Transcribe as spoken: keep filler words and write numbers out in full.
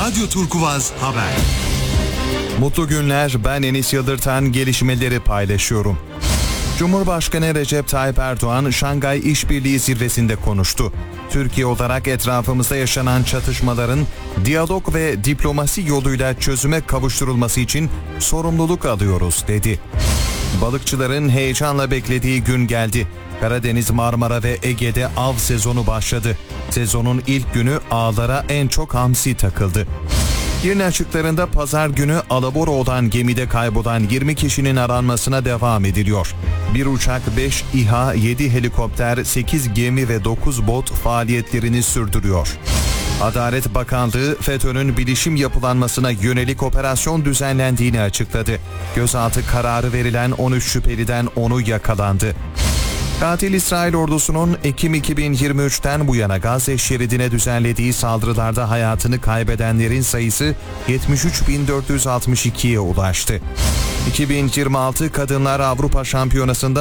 Radyo Turkuvaz Haber. Mutlu günler, ben Enis Yıldırtan, gelişmeleri paylaşıyorum. Cumhurbaşkanı Recep Tayyip Erdoğan, Şangay İşbirliği Zirvesi'nde konuştu. Türkiye olarak etrafımızda yaşanan çatışmaların diyalog ve diplomasi yoluyla çözüme kavuşturulması için sorumluluk alıyoruz, dedi. Balıkçıların heyecanla beklediği gün geldi. Karadeniz, Marmara ve Ege'de av sezonu başladı. Sezonun ilk günü ağlara en çok hamsi takıldı. Girne açıklarında pazar günü alabora olan gemide kaybolan yirmi kişinin aranmasına devam ediliyor. Bir uçak, beş İHA, yedi helikopter, sekiz gemi ve dokuz bot faaliyetlerini sürdürüyor. Adalet Bakanlığı, FETÖ'nün bilişim yapılanmasına yönelik operasyon düzenlendiğini açıkladı. Gözaltı kararı verilen on üç şüpheliden onu yakalandı. Katil İsrail ordusunun Ekim iki bin yirmi üçten bu yana Gazze şeridine düzenlediği saldırılarda hayatını kaybedenlerin sayısı yetmiş üç bin dört yüz altmış ikiye ulaştı. iki bin yirmi altı Kadınlar Avrupa Şampiyonası'nda